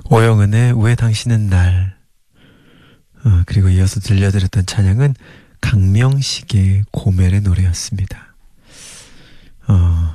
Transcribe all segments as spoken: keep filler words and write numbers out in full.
오영은의 왜 당신은 날, 어, 그리고 이어서 들려드렸던 찬양은 강명식의 고멜의 노래였습니다. 어,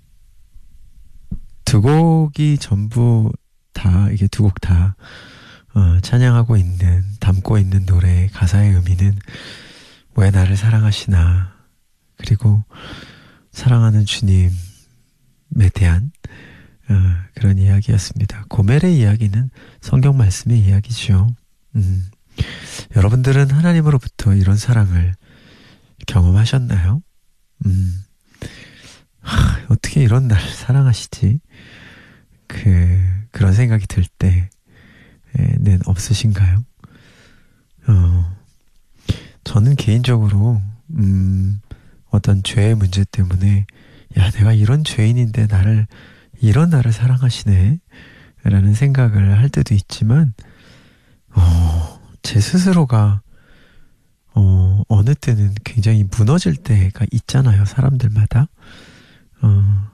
두 곡이 전부 다, 이게 두 곡 다 어, 찬양하고 있는, 담고 있는 노래의 가사의 의미는 왜 나를 사랑하시나, 그리고 사랑하는 주님에 대한 어, 그런 이야기였습니다. 고멜의 이야기는 성경 말씀의 이야기죠. 음, 여러분들은 하나님으로부터 이런 사랑을 경험하셨나요? 음, 하, 어떻게 이런 나를 사랑하시지? 그, 그런 생각이 들 때는 없으신가요? 어, 저는 개인적으로, 음, 어떤 죄의 문제 때문에, 야, 내가 이런 죄인인데 나를, 이런 나를 사랑하시네? 라는 생각을 할 때도 있지만, 어, 제 스스로가, 어, 어느 때는 굉장히 무너질 때가 있잖아요, 사람들마다. 어,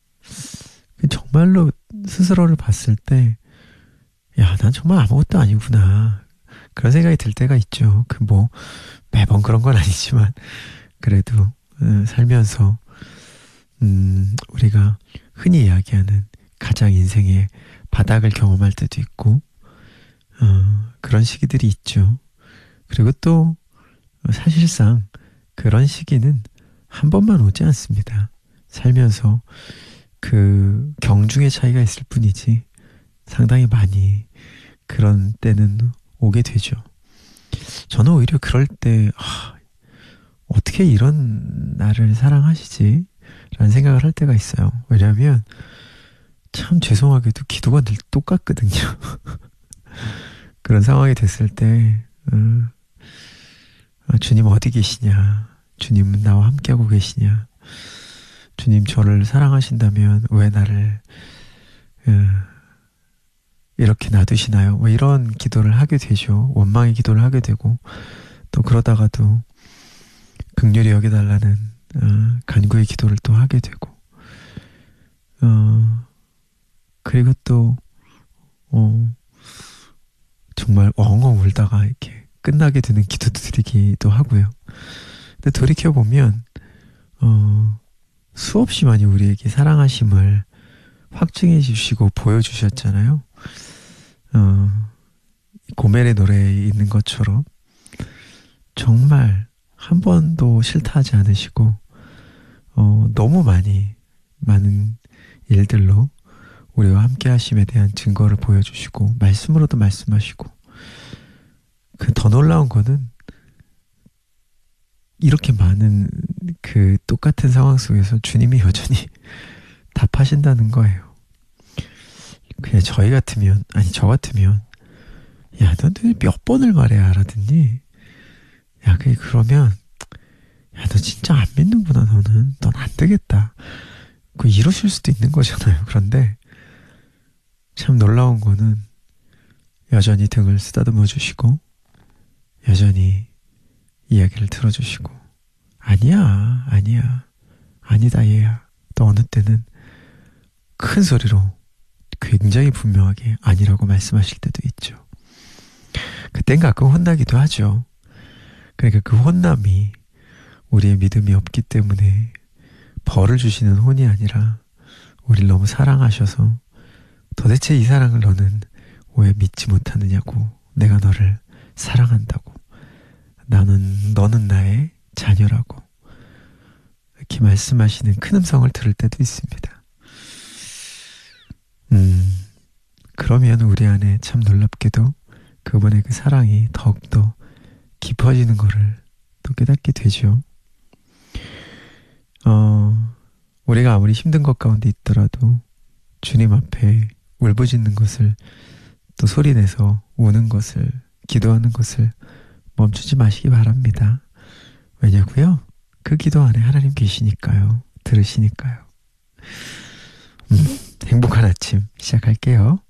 정말로 스스로를 봤을 때, 야, 난 정말 아무것도 아니구나. 그런 생각이 들 때가 있죠. 그 뭐, 매번 그런 건 아니지만, 그래도, 어, 살면서, 음, 우리가 흔히 이야기하는 가장 인생의 바닥을 경험할 때도 있고, 어, 그런 시기들이 있죠. 그리고 또, 사실상 그런 시기는 한 번만 오지 않습니다. 살면서 그 경중의 차이가 있을 뿐이지 상당히 많이 그런 때는 오게 되죠. 저는 오히려 그럴 때 아, 어떻게 이런 나를 사랑하시지? 라는 생각을 할 때가 있어요. 왜냐하면 참 죄송하게도 기도가 늘 똑같거든요. 그런 상황이 됐을 때 음, 아, 주님 어디 계시냐? 주님은 나와 함께하고 계시냐? 주님 저를 사랑하신다면 왜 나를 어, 이렇게 놔두시나요? 뭐 이런 기도를 하게 되죠. 원망의 기도를 하게 되고 또 그러다가도 긍휼히 여겨달라는 어, 간구의 기도를 또 하게 되고 어, 그리고 또 어, 정말 엉엉 울다가 이렇게 끝나게 되는 기도도 드리기도 하고요. 근데 돌이켜보면 어, 수없이 많이 우리에게 사랑하심을 확증해 주시고 보여주셨잖아요. 어, 고멜의 노래에 있는 것처럼 정말 한 번도 싫다 하지 않으시고 어, 너무 많이 많은 일들로 우리와 함께 하심에 대한 증거를 보여주시고 말씀으로도 말씀하시고 그 더 놀라운 거는 이렇게 많은 그 똑같은 상황 속에서 주님이 여전히 답하신다는 거예요. 그냥 저희 같으면 아니 저 같으면 야, 넌 몇 번을 말해야 알아듣니? 야, 그게 그러면 야, 너 진짜 안 믿는구나. 너는 넌 안 되겠다. 그 이러실 수도 있는 거잖아요. 그런데 참 놀라운 거는 여전히 등을 쓰다듬어 주시고 여전히 이야기를 들어주시고 아니야 아니야 아니다 얘야 또 어느 때는 큰 소리로 굉장히 분명하게 아니라고 말씀하실 때도 있죠. 그땐 가끔 혼나기도 하죠. 그러니까 그 혼남이 우리의 믿음이 없기 때문에 벌을 주시는 혼이 아니라 우리를 너무 사랑하셔서 도대체 이 사랑을 너는 왜 믿지 못하느냐고 내가 너를 사랑한다고 나는 너는 나의 자녀라고 이렇게 말씀하시는 큰 음성을 들을 때도 있습니다. 음, 그러면 우리 안에 참 놀랍게도 그분의 그 사랑이 더욱더 깊어지는 것을 또 깨닫게 되죠. 어, 우리가 아무리 힘든 것 가운데 있더라도 주님 앞에 울부짖는 것을 또 소리내서 우는 것을 기도하는 것을 멈추지 마시기 바랍니다. 왜냐고요? 그 기도 안에 하나님 계시니까요. 들으시니까요. 음, 행복한 아침 시작할게요.